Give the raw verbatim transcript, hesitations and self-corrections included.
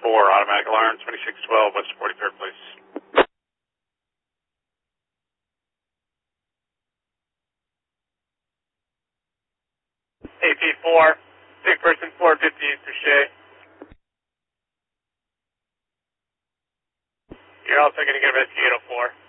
four, automatic alarm, twenty-six twelve, West forty-third, please. A P four, big person four fifty-eight for Shea. You're also going to get rescue eight oh four.